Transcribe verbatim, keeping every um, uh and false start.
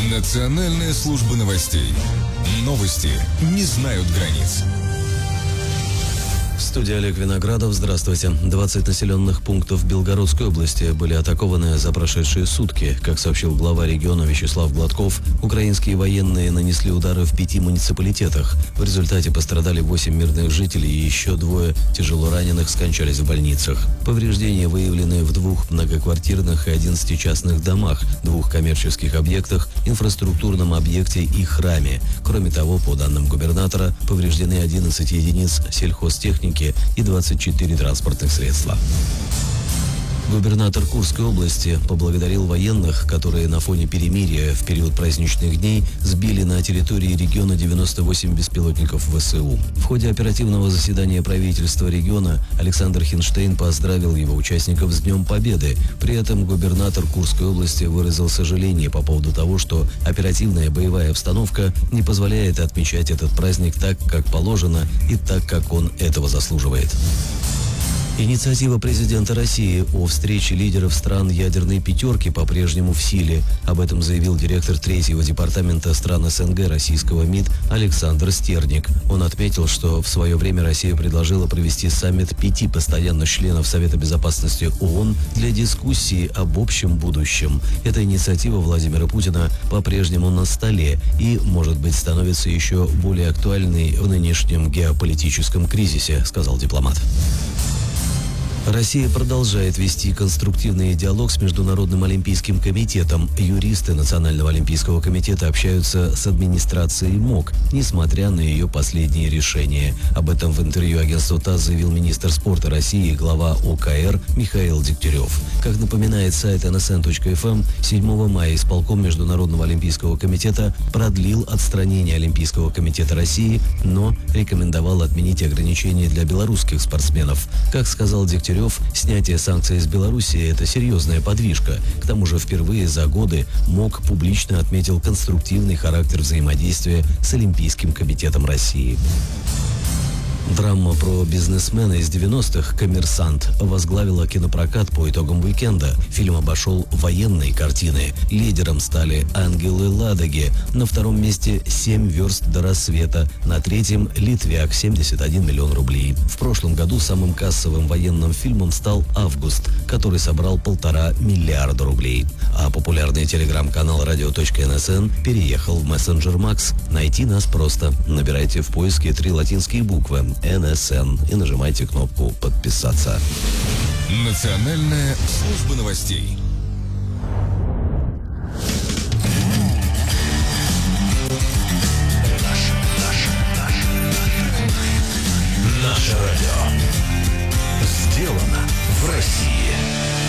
Национальная служба новостей. Новости не знают границ. Студия Олег Виноградов. Здравствуйте. двадцать населенных пунктов Белгородской области были атакованы за прошедшие сутки. Как сообщил глава региона Вячеслав Гладков, украинские военные нанесли удары в пяти муниципалитетах. В результате пострадали восемь мирных жителей и еще двое тяжело раненых скончались в больницах. Повреждения выявлены в двух многоквартирных и одиннадцати частных домах, двух коммерческих объектах, инфраструктурном объекте и храме. Кроме того, по данным губернатора, повреждены одиннадцать единиц сельхозтехники и двадцать четыре транспортных средства. Губернатор Курской области поблагодарил военных, которые на фоне перемирия в период праздничных дней сбили на территории региона девяносто восемь беспилотников ВСУ. В ходе оперативного заседания правительства региона Александр Хинштейн поздравил его участников с Днем Победы. При этом губернатор Курской области выразил сожаление по поводу того, что оперативная боевая обстановка не позволяет отмечать этот праздник так, как положено, и так, как он этого заслуживает. Инициатива президента России о встрече лидеров стран ядерной пятерки по-прежнему в силе. Об этом заявил директор третьего департамента стран СНГ российского МИД Александр Стерник. Он отметил, что в свое время Россия предложила провести саммит пяти постоянных членов Совета безопасности ООН для дискуссии об общем будущем. Эта инициатива Владимира Путина по-прежнему на столе и, может быть, становится еще более актуальной в нынешнем геополитическом кризисе, сказал дипломат. Россия продолжает вести конструктивный диалог с Международным олимпийским комитетом. Юристы Национального олимпийского комитета общаются с администрацией МОК, несмотря на ее последние решения. Об этом в интервью агентству ТАСС заявил министр спорта России и глава ОКР Михаил Дегтярев. Как напоминает сайт эн эс эн точка эф эм, седьмого мая исполком Международного олимпийского комитета продлил отстранение Олимпийского комитета России, но рекомендовал отменить ограничения для белорусских спортсменов. Как сказал Дегтярев, снятие санкций из Белоруссии – это серьезная подвижка. К тому же впервые за годы МОК публично отметил конструктивный характер взаимодействия с Олимпийским комитетом России. Драма про бизнесмена из девяностых «Коммерсант» возглавила кинопрокат по итогам уикенда. Фильм обошел военные картины. Лидером стали «Ангелы Ладоги». На втором месте «Семь верст до рассвета». На третьем «Литвяк» семьдесят один миллион рублей. В прошлом году самым кассовым военным фильмом стал «Август», который собрал полтора миллиарда рублей. А популярный телеграм-канал радио точка эн эс эн переехал в мессенджер Макс. Найти нас просто. Набирайте в поиске три латинские буквы эн эс эн и нажимайте кнопку «Подписаться». Национальная служба новостей.